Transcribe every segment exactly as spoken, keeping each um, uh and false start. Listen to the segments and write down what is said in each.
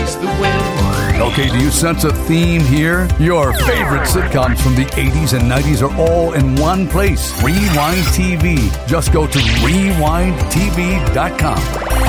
chase the wind. Okay, do you sense a theme here? Your favorite sitcoms from the eighties and nineties are all in one place. Rewind T V. Just go to rewind t v dot com.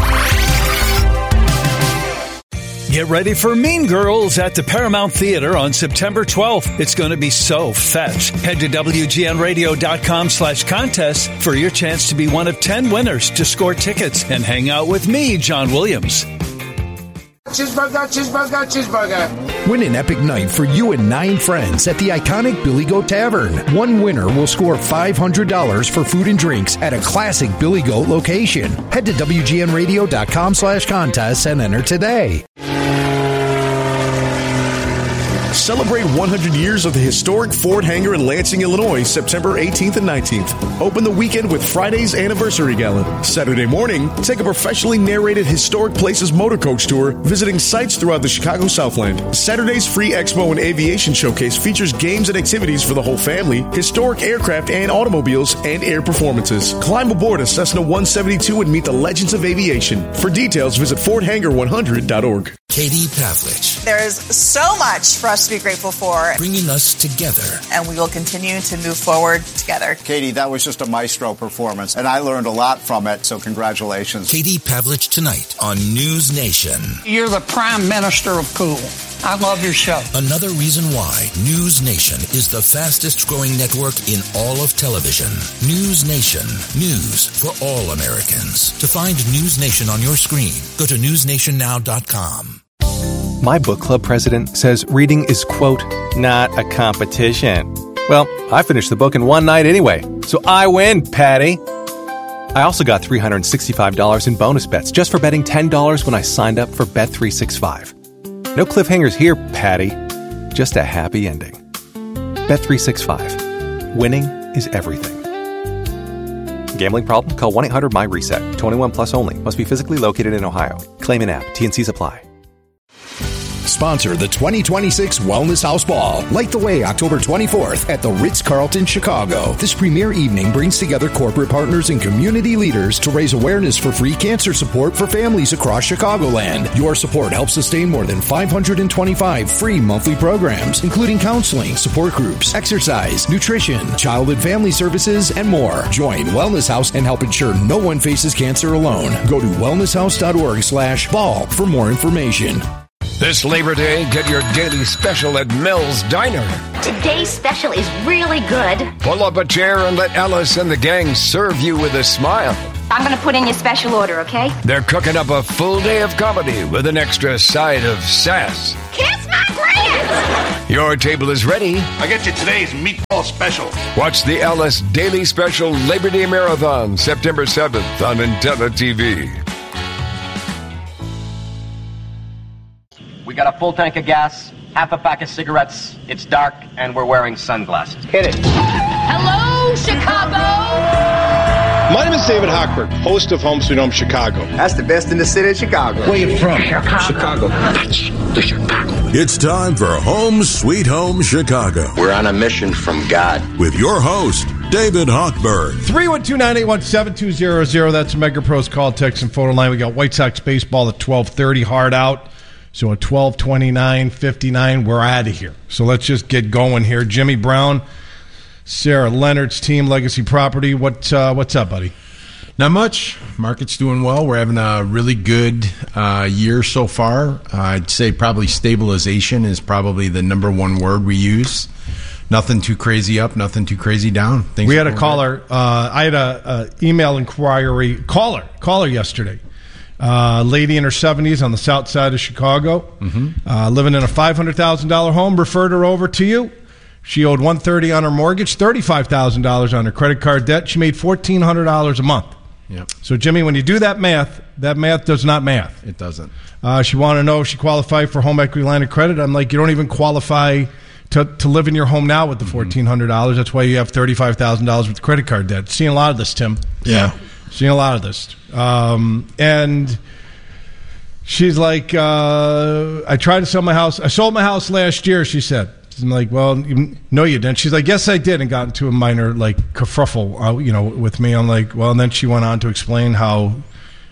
Get ready for Mean Girls at the Paramount Theater on September twelfth. It's going to be so fetch. Head to W G N radio dot com slash contest for your chance to be one of ten winners to score tickets and hang out with me, John Williams. Cheeseburger, cheeseburger, cheeseburger. Win an epic night for you and nine friends at the iconic Billy Goat Tavern. One winner will score five hundred dollars for food and drinks at a classic Billy Goat location. Head to W G N radio dot com slash contest and enter today. Celebrate one hundred years of the historic Ford hangar in Lansing, Illinois, September eighteenth and nineteenth. Open the weekend with Friday's Anniversary Gala. Saturday morning, take a professionally narrated Historic Places motor coach tour, visiting sites throughout the Chicago Southland. Saturday's free expo and aviation showcase features games and activities for the whole family, historic aircraft and automobiles, and air performances. Climb aboard a Cessna one seventy-two and meet the legends of aviation. For details, visit ford hangar one hundred dot org. Katie Pavlich. There is so much for us to be grateful for. Bringing us together. And we will continue to move forward together. Katie, that was just a maestro performance, and I learned a lot from it, so congratulations. Katie Pavlich tonight on News Nation. You're the prime minister of cool. I love your show. Another reason why News Nation is the fastest growing network in all of television. News Nation. News for all Americans. To find News Nation on your screen, go to news nation now dot com. My book club president says reading is, quote, not a competition. Well, I finished the book in one night anyway, so I win, Patty. I also got three hundred sixty-five dollars in bonus bets just for betting ten dollars when I signed up for Bet three sixty-five. No cliffhangers here, Patty. Just a happy ending. Bet three sixty-five. Winning is everything. Gambling problem? Call one eight hundred my reset. twenty-one plus only. Must be physically located in Ohio. Claim in app. T N Cs apply. Sponsor the twenty twenty-six Wellness House Ball. Light the way October twenty-fourth at the Ritz-Carlton, Chicago. This premier evening brings together corporate partners and community leaders to raise awareness for free cancer support for families across Chicagoland. Your support helps sustain more than five hundred twenty-five free monthly programs, including counseling, support groups, exercise, nutrition, child and family services, and more. Join Wellness House and help ensure no one faces cancer alone. Go to wellness house dot org slash ball for more information. This Labor Day, get your daily special at Mel's Diner. Today's special is really good. Pull up a chair and let Alice and the gang serve you with a smile. I'm going to put in your special order, okay? They're cooking up a full day of comedy with an extra side of sass. Kiss my Grant! Your table is ready. I get you today's meatball special. Watch the Alice Daily Special Labor Day Marathon, September seventh on Intella T V. We got a full tank of gas, half a pack of cigarettes, it's dark, and we're wearing sunglasses. Hit it. Hello, Chicago! My name is David Hochberg, host of Home Sweet Home Chicago. That's the best in the city of Chicago. Where you from? Chicago. Chicago. That's the Chicago. It's time for Home Sweet Home Chicago. We're on a mission from God. With your host, David Hochberg. three one two, nine eight one, seven two zero zero. That's MegaPro's call, text, and photo line. We got White Sox baseball at twelve thirty, hard out. So at twelve twenty-nine fifty-nine, we're out of here. So let's just get going here. Jimmy Brown, Sarah Leonard's team, Legacy Property. What uh, what's up, buddy? Not much. Market's doing well. We're having a really good uh, year so far. Uh, I'd say probably stabilization is probably the number one word we use. Nothing too crazy up, nothing too crazy down. Things we had a caller. Uh, I had a, a email inquiry caller caller yesterday. Uh, lady in her seventies on the south side of Chicago, mm-hmm. uh, living in a five hundred thousand dollars home. Referred her over to you. She owed one hundred thirty dollars on her mortgage, thirty-five thousand dollars on her credit card debt. She made fourteen hundred dollars a month. Yep. So, Jimmy, when you do that math, that math does not math. It doesn't. Uh, she wanted to know if she qualified for home equity line of credit. I'm like, you don't even qualify to, to live in your home now with the fourteen hundred dollars. That's why you have thirty-five thousand dollars with credit card debt. Seeing a lot of this, Tim. Yeah. Seeing a lot of this. Um, and she's like, uh, I tried to sell my house. I sold my house last year, she said. I'm like, well, you, no, you didn't. She's like, yes, I did, and got into a minor, like, kerfuffle, uh, you know, with me. I'm like, well, and then she went on to explain how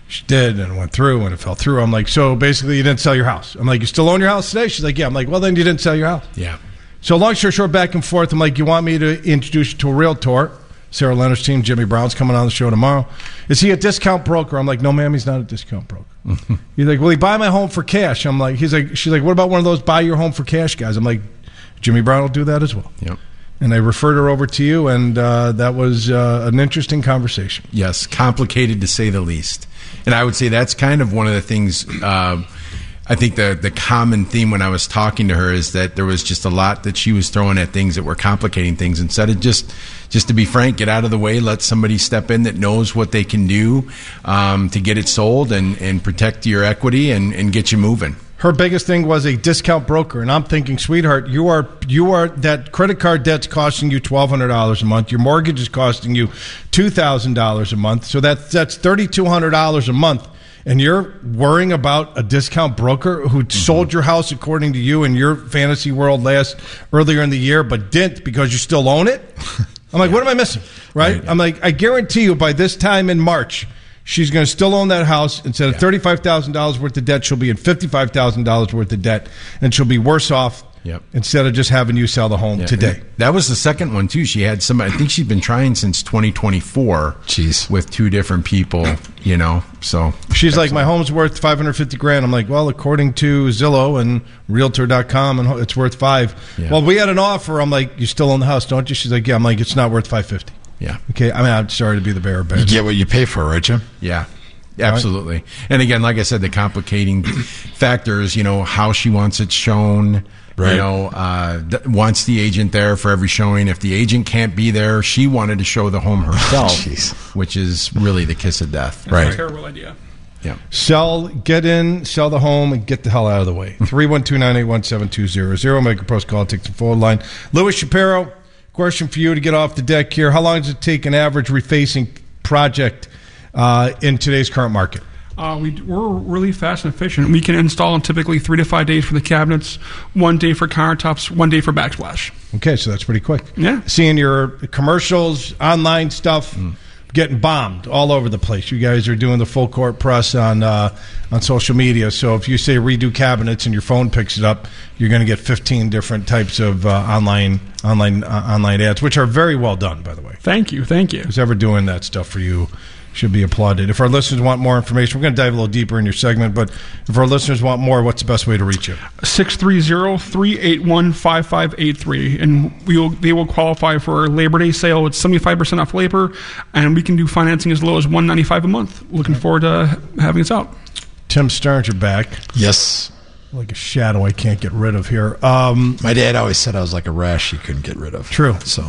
She did, and it went through, and it fell through. I'm like, so basically you didn't sell your house. I'm like, you still own your house today? She's like, yeah. I'm like, well, then you didn't sell your house. Yeah. So long story short, back and forth, I'm like, you want me to introduce you to a realtor? Sarah Leonard's team, Jimmy Brown's coming on the show tomorrow. Is he a discount broker? I'm like, no, ma'am, he's not a discount broker. He's like, will he buy my home for cash? I'm like, he's like, she's like, what about one of those buy your home for cash guys? I'm like, Jimmy Brown will do that as well. Yep. And I referred her over to you, and uh, that was uh, an interesting conversation. Yes, complicated to say the least. And I would say that's kind of one of the things, uh, I think the, the common theme when I was talking to her is that there was just a lot that she was throwing at things that were complicating things. Instead of just, just to be frank, get out of the way, let somebody step in that knows what they can do um, to get it sold and, and protect your equity and, and get you moving. Her biggest thing was a discount broker, and I'm thinking, sweetheart, you are you are that credit card debt's costing you twelve hundred dollars a month. Your mortgage is costing you two thousand dollars a month, so that's that's thirty-two hundred dollars a month. And you're worrying about a discount broker who mm-hmm. sold your house according to you in your fantasy world last earlier in the year, but didn't because you still own it. I'm like, yeah. What am I missing? Right? right? I'm like, I guarantee you by this time in March, she's going to still own that house. Instead of yeah. thirty-five thousand dollars worth of debt, she'll be in fifty-five thousand dollars worth of debt, and she'll be worse off yep. instead of just having you sell the home yeah. today. That was the second one, too. She had some, I think she'd been trying since twenty twenty-four Jeez. With two different people, you know. So she's like, my home's worth five hundred fifty grand. I'm like, well, according to Zillow and Realtor dot com, and it's worth five. Yeah. Well, we had an offer. I'm like, you still own the house, don't you? She's like, yeah. I'm like, it's not worth five hundred fifty. Yeah. Okay. I mean, I'm sorry to be the bearer of bad. You get what you pay for, right, Jim? Yeah. Absolutely. Right. And again, like I said, the complicating factors, you know, how she wants it shown, right. you know, uh, th- wants the agent there for every showing. If the agent can't be there, she wanted to show the home herself, which is really the kiss of death. That's right. a terrible idea. Yeah. Sell, get in, sell the home, and get the hell out of the way. three one two, nine eight one, seven two zero zero. Make a post call, take the phone line. Louis Shapiro, question for you to get off the deck here. How long does it take an average refacing project uh, in today's current market? Uh, we, we're really fast and efficient. We can install in typically three to five days for the cabinets, one day for countertops, one day for backsplash. Okay, so that's pretty quick. Yeah. Seeing your commercials, online stuff, mm. getting bombed all over the place. You guys are doing the full court press on uh, on social media. So if you say redo cabinets and your phone picks it up, you're going to get fifteen different types of uh, online online uh, online ads, which are very well done, by the way. Thank you, thank you. Who's ever doing that stuff for you should be applauded. If our listeners want more information, we're going to dive a little deeper in your segment, but if our listeners want more, what's the best way to reach you? six three zero, three eight one, five five eight three, and we will, they will qualify for a Labor Day sale. It's seventy-five percent off labor, and we can do financing as low as one hundred ninety-five dollars a month. Looking forward to having us out. Tim Stearns, you're back. Yes. Like a shadow I can't get rid of here. Um, My dad always said I was like a rash he couldn't get rid of. True. So